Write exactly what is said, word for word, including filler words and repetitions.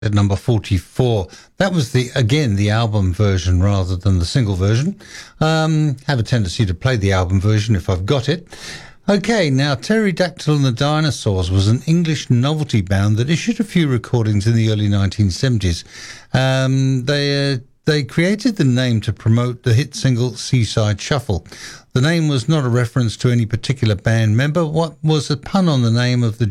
at number forty-four. That was the again the album version rather than the single version. Um, have a tendency to play the album version if I've got it. Okay, now Pterodactyl and the Dinosaurs was an English novelty band that issued a few recordings in the early nineteen seventies. Um, they uh, they created the name to promote the hit single Seaside Shuffle. The name was not a reference to any particular band member. What was a pun on the name of the